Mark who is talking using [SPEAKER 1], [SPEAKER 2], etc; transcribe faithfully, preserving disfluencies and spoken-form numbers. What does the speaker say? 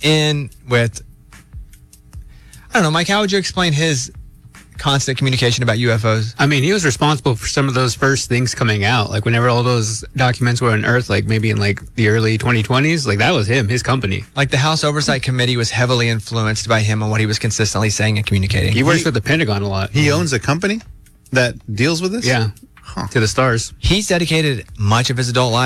[SPEAKER 1] in with, I don't know, Mike, how would you explain his constant communication about U F Os?
[SPEAKER 2] I mean, he was responsible for some of those first things coming out. Like whenever all those documents were unearthed, like maybe in like the early twenty twenties, like that was him, his company.
[SPEAKER 1] Like the House Oversight Committee was heavily influenced by him on what he was consistently saying and communicating.
[SPEAKER 2] He works with the Pentagon a lot.
[SPEAKER 3] He owns a company that deals with this?
[SPEAKER 2] Yeah, huh. To the stars.
[SPEAKER 1] He's dedicated much of his adult life